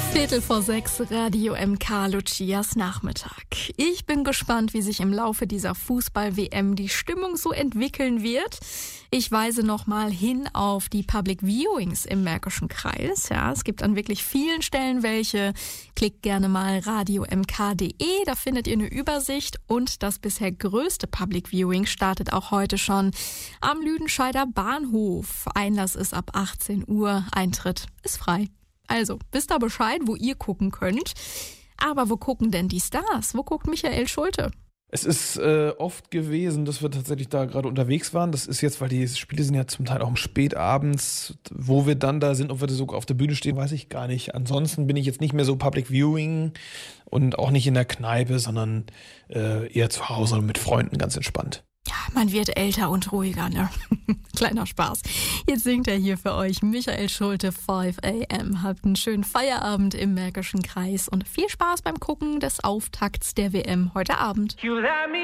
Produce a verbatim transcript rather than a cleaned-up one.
Viertel vor sechs, Radio M K, Lucias Nachmittag. Ich bin gespannt, wie sich im Laufe dieser Fußball-W M die Stimmung so entwickeln wird. Ich weise nochmal hin auf die Public Viewings im Märkischen Kreis. Ja, es gibt an wirklich vielen Stellen welche. Klickt gerne mal radio m k punkt d e, da findet ihr eine Übersicht. Und das bisher größte Public Viewing startet auch heute schon am Lüdenscheider Bahnhof. Einlass ist ab achtzehn Uhr, Eintritt ist frei. Also, wisst ihr Bescheid, wo ihr gucken könnt. Aber wo gucken denn die Stars? Wo guckt Michael Schulte? Es ist äh, oft gewesen, dass wir tatsächlich da gerade unterwegs waren. Das ist jetzt, weil die Spiele sind ja zum Teil auch spätabends. Wo wir dann da sind, ob wir da sogar auf der Bühne stehen, weiß ich gar nicht. Ansonsten bin ich jetzt nicht mehr so Public Viewing und auch nicht in der Kneipe, sondern äh, eher zu Hause und mit Freunden ganz entspannt. Ja, man wird älter und ruhiger, ne? Kleiner Spaß. Jetzt singt er hier für euch Michael Schulte, five a m. Habt einen schönen Feierabend im Märkischen Kreis und viel Spaß beim Gucken des Auftakts der W M heute Abend.